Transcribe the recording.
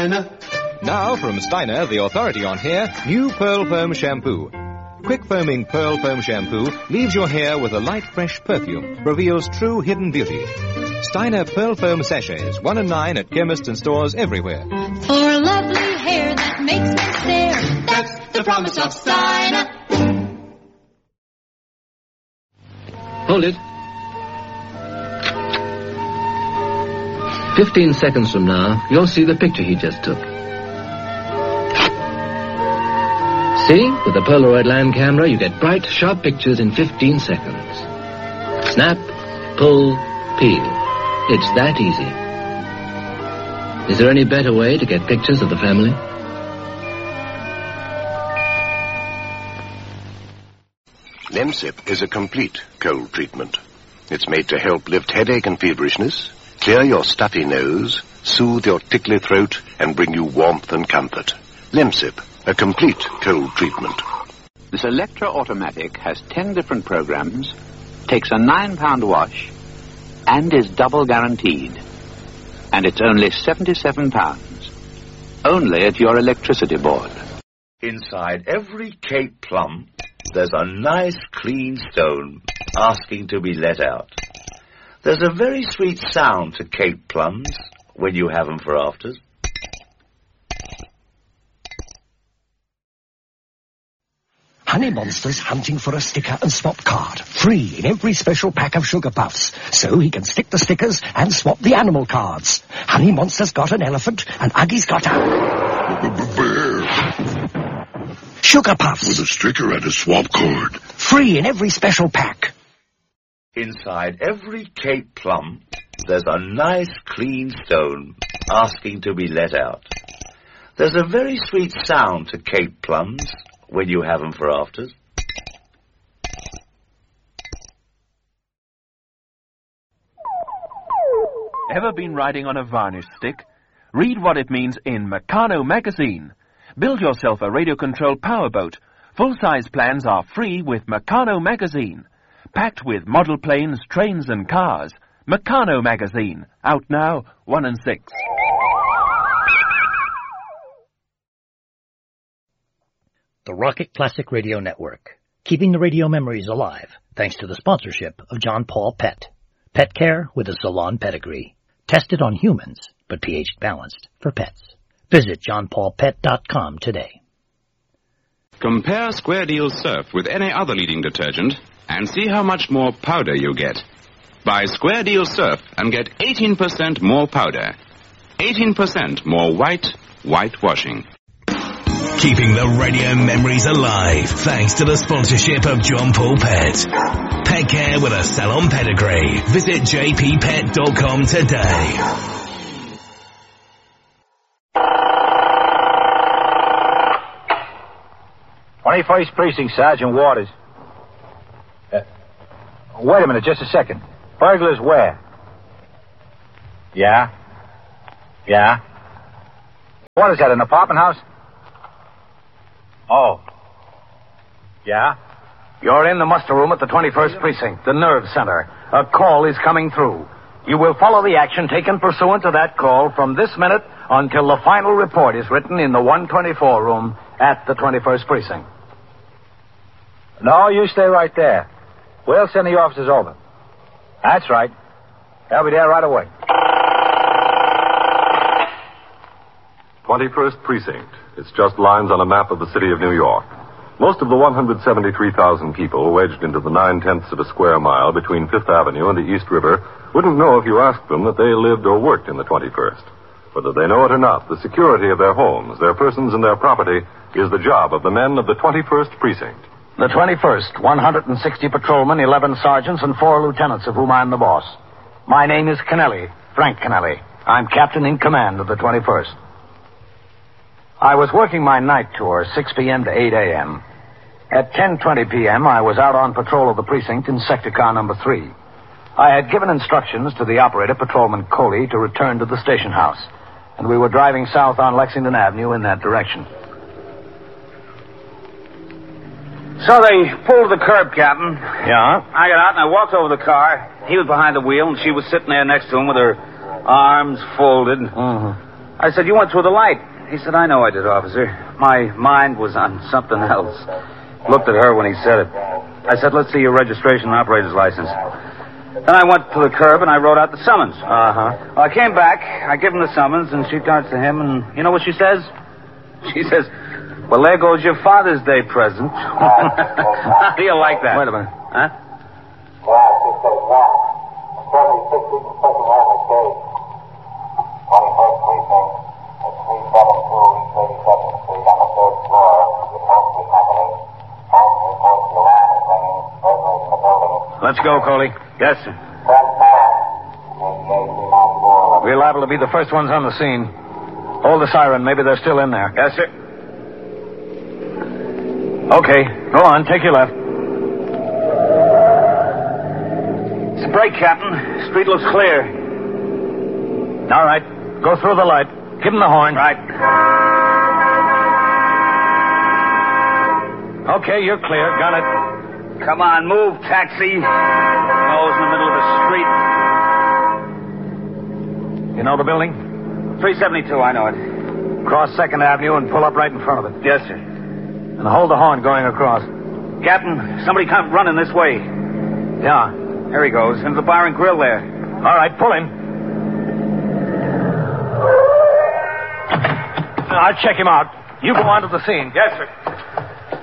Steiner. Now from Steiner, the authority on hair, new Pearl Foam Shampoo. Quick foaming Pearl Foam Shampoo leaves your hair with a light, fresh perfume, reveals true hidden beauty. Steiner Pearl Foam Sachets, 1 and 9 at chemists and stores everywhere. For lovely hair that makes me stare, that's the promise of Steiner. Hold it. 15 seconds from now, you'll see the picture he just took. See? With the Polaroid land camera, you get bright, sharp pictures in 15 seconds. Snap, pull, peel. It's that easy. Is there any better way to get pictures of the family? Lemsip is a complete cold treatment. It's made to help lift headache and feverishness, clear your stuffy nose, soothe your tickly throat, and bring you warmth and comfort. Lemsip, a complete cold treatment. This Electra Automatic has 10 different programs, takes a £9 wash, and is double guaranteed. And it's only £77. Only at your electricity board. Inside every Cape plum, there's a nice clean stone asking to be let out. There's a very sweet sound to Cape plums when you have them for afters. Honey Monster's hunting for a sticker and swap card. Free in every special pack of Sugar Puffs. So he can stick the stickers and swap the animal cards. Honey Monster's got an elephant and Uggy's got a... bear. Sugar Puffs. With a sticker and a swap card. Free in every special pack. Inside every Cape plum, there's a nice clean stone asking to be let out. There's a very sweet sound to Cape plums when you have them for afters. Ever been riding on a varnish stick? Read what it means in Meccano magazine. Build yourself a radio-controlled powerboat. Full-size plans are free with Meccano magazine. Packed with model planes, trains and cars. Meccano magazine. Out now, 1 and 6. The Rocket Classic Radio Network, keeping the radio memories alive thanks to the sponsorship of John Paul Pet. Pet care with a salon pedigree. Tested on humans, but pH balanced for pets. Visit johnpaulpet.com today. Compare Square Deal Surf with any other leading detergent and see how much more powder you get. Buy Square Deal Surf and get 18% more powder. 18% more whitewashing. Keeping the radio memories alive thanks to the sponsorship of John Paul Pet. Pet care with a salon pedigree. Visit jppet.com today. First Precinct, Sergeant Waters. Wait a minute, just a second. Burglars where? Yeah? What is that, an apartment house? Oh. Yeah? You're in the muster room at the 21st Precinct, the nerve center. A call is coming through. You will follow the action taken pursuant to that call from this minute until the final report is written in the 124 room at the 21st Precinct. No, you stay right there. We'll send the officers over. That's right. They'll be there right away. 21st Precinct. It's just lines on a map of the city of New York. Most of the 173,000 people wedged into the 9/10 of a square mile between Fifth Avenue and the East River wouldn't know if you asked them that they lived or worked in the 21st. Whether they know it or not, the security of their homes, their persons, and their property is the job of the men of the 21st Precinct. The 21st, 160 patrolmen, 11 sergeants, and 4 lieutenants, of whom I'm the boss. My name is Kennelly, Frank Kennelly. I'm captain in command of the 21st. I was working my night tour, 6 p.m. to 8 a.m. At 10:20 p.m., I was out on patrol of the precinct in sector car number 3. I had given instructions to the operator, Patrolman Coley, to return to the station house, and we were driving south on Lexington Avenue in that direction. So they pulled the curb, Captain. Yeah? I got out and I walked over the car. He was behind the wheel and she was sitting there next to him with her arms folded. Mm-hmm. I said, you went through the light. He said, I know I did, officer. My mind was on something else. Looked at her when he said it. I said, let's see your registration and operator's license. Then I went to the curb and I wrote out the summons. Uh-huh. Well, I came back, I give him the summons, and she turns to him, and you know what she says? She says, well, there goes your Father's Day present. How do you like that? Wait a minute. Huh? Let's go, Coley. Yes, sir. We're liable to be the first ones on the scene. Hold the siren. Maybe they're still in there. Yes, sir. Okay. Go on. Take your left. It's a break, Captain. Street looks clear. All right. Go through the light. Give him the horn. Right. Okay, you're clear. Got it. Come on, move, taxi. Nose in the middle of the street. You know the building? 372, I know it. Cross 2nd Avenue and pull up right in front of it. Yes, sir. And hold the horn going across. Captain, somebody come running this way. Yeah. There he goes, into the bar and grill there. All right, pull him. I'll check him out. You go on to the scene. Yes, sir.